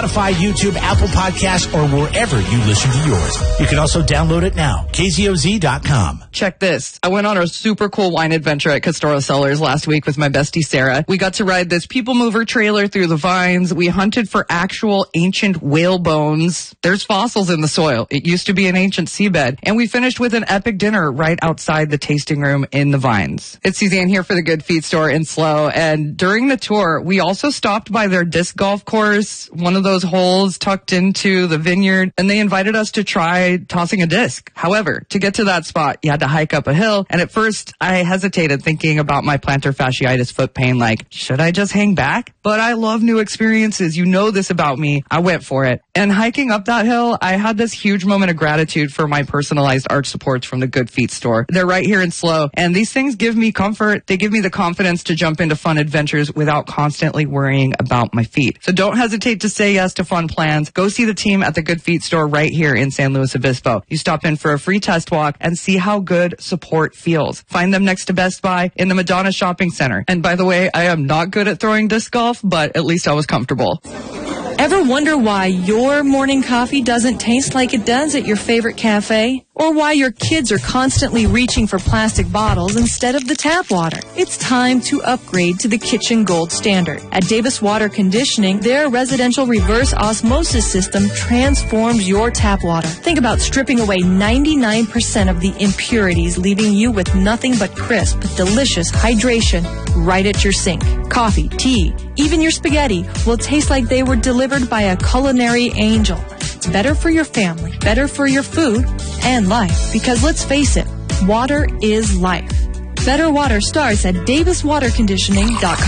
Spotify, YouTube, Apple Podcasts, or wherever you listen to yours. You can also download it now. KZOZ.com. Check this. I went on a super cool wine adventure at Castoro Cellars last week with my bestie Sarah. We got to ride this people mover trailer through the vines. We hunted for actual ancient whale bones. There's fossils in the soil. It used to be an ancient seabed. And we finished with an epic dinner right outside the tasting room in the vines. It's Suzanne here for the Good Feet store in SLO. And during the tour, we also stopped by their disc golf course, one of those holes tucked into the vineyard, and they invited us to try tossing a disc. However, to get to that spot, you had to hike up a hill. And at first, I hesitated thinking about my plantar fasciitis foot pain, like, should I just hang back? But I love new experiences. You know this about me. I went for it. And hiking up that hill, I had this huge moment of gratitude for my personalized arch supports from the Good Feet store. They're right here in SLO, and these things give me comfort. They give me the confidence to jump into fun adventures without constantly worrying about my feet. So don't hesitate to say yes to fun plans. Go see the team at the Good Feet store right here in San Luis Obispo. You stop in for a free test walk and see how good support feels. Find them next to Best Buy in the Madonna Shopping Center. And by the way, I am not good at throwing disc golf, but at least I was comfortable. Ever wonder why your morning coffee doesn't taste like it does at your favorite cafe? Or why your kids are constantly reaching for plastic bottles instead of the tap water? It's time to upgrade to the kitchen gold standard. At Davis Water Conditioning, their residential reverse osmosis system transforms your tap water. Think about stripping away 99% of the impurities, leaving you with nothing but crisp, delicious hydration right at your sink. Coffee, tea, even your spaghetti will taste like they were delivered by a culinary angel. It's better for your family, better for your food, and life. Because let's face it, water is life. Better water starts at DavisWaterConditioning.com.